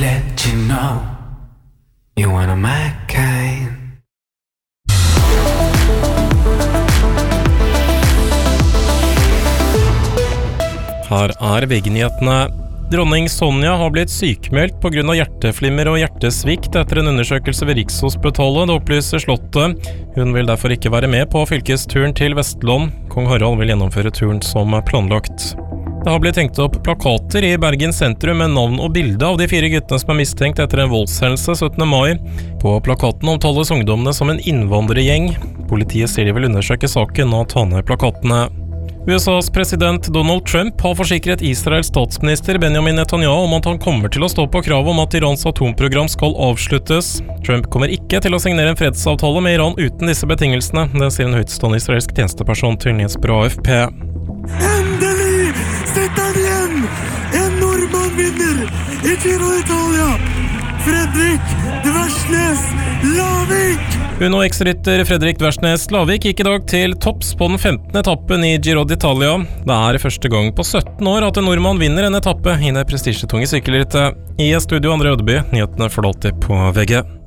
let you know you're one of my kind. Her VG-nyhetene. Dronning Sonja har blitt sykmeldt på grunn av hjerteflimmer og hjertesvikt etter en undersøkelse ved Rikshospitalet, det opplyser Slottet. Hun vil derfor ikke være med på fylkesturen til Vestland. Kong Harald vil gjennomføre turen som planlagt. Det har blitt hengt opp plakater i Bergen sentrum med navn og bilde av de 4 guttene som er mistenkt etter en voldshendelse 17. mai. På plakaten omtales ungdommene som en innvandrergjeng. Politiet sier de vil undersøke saken og ta ned plakatene. USAs president Donald Trump har forsikret Israels statsminister Benjamin Netanyahu om at han kommer til å stå på krav om at Irans atomprogram skal avsluttes. Trump kommer ikke til å signere en fredsavtale med Iran uten disse betingelsene, det sier en høytstående israelsk tjenesteperson til nyhetsbyrået AFP. Endelig setter han igjen! En nordmann vinner i Giro d'Italia! Fredrik Dversnes Lavik! UNO-X-rytter Fredrik Dversnes Lavik gikk i dag til topps på den 15. etappen i Giro d'Italia. Det er første gang på 17 år at en nordmann vinner en etappe i det prestisjetunge sykkelrittet. I studio André Ødeby, nyhetene får du alltid på VG.